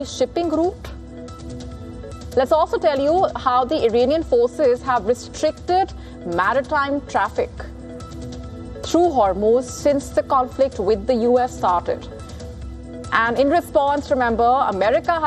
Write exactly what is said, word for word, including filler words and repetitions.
shipping route. Let's also tell you how the Iranian forces have restricted maritime traffic through Hormuz since the conflict with the U S started. And in response, remember, America has